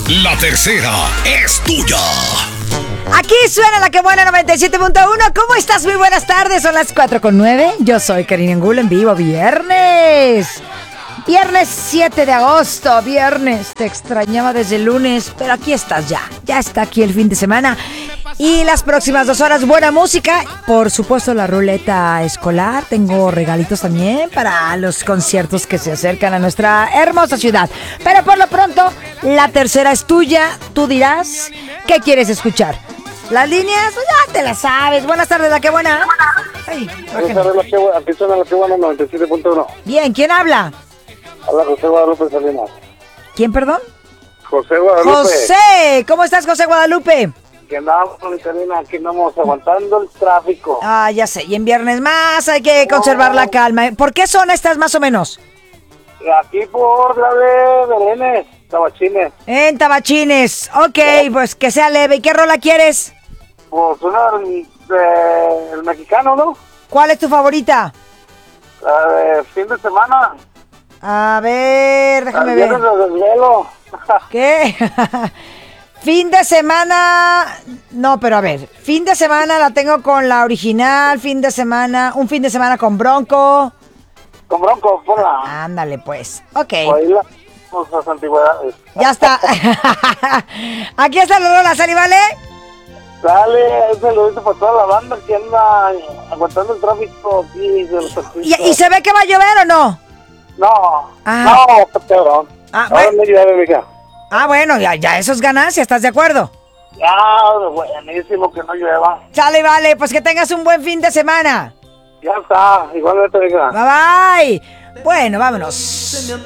La tercera es tuya. Aquí suena la que buena 97.1. ¿Cómo estás? Muy buenas tardes. Son las 4:09. Yo soy Karina Angulo en vivo. Viernes 7 de agosto. Viernes. Te extrañaba desde el lunes, pero aquí estás ya. Ya está aquí el fin de semana. Y las próximas 2 horas, buena música. Por supuesto, la ruleta escolar. Tengo regalitos también para los conciertos que se acercan a nuestra hermosa ciudad. Pero por lo pronto, la tercera es tuya. Tú dirás, ¿qué quieres escuchar? Las líneas, pues ya te las sabes. Buenas tardes, la que buena. Ay, buenas tardes, aquí suena la que buena 97.1. Bien, ¿quién habla? Habla José Guadalupe Salinas. ¿Quién, perdón? José Guadalupe. José, ¿cómo estás, José Guadalupe? Que andamos, Karina, aquí andamos aguantando el tráfico. Ah, ya sé, y en viernes más hay que conservar la calma. ¿Por qué zona estás más o menos? Aquí por la de Berenes, Tabachines. En Tabachines, ok, pues que sea leve. ¿Y qué rola quieres? Pues una del mexicano, ¿no? ¿Cuál es tu favorita? La de fin de semana. A ver, déjame ver. Viernes de desvelo. ¿Qué? Fin de semana... No, pero a ver, fin de semana la tengo con la original, un fin de semana con Bronco. Con Bronco, ponla. Ándale, pues, ok. Ahí las antigüedades. Ya está. Aquí está la rola, ¿sale, vale? Dale, ese lo hice para toda la banda que anda aguantando el tráfico aquí de los taxistas. ¿Y se ve que va a llover o no? No, Ah. no, está cabrón. Ahora no llueve, mija. Bueno, ya eso es ganancia, ¿estás de acuerdo? Ya, buenísimo que no llueva. Sale, vale, pues que tengas un buen fin de semana. Ya está, igualmente, mija. Bye, bye. Bueno, vámonos. Se me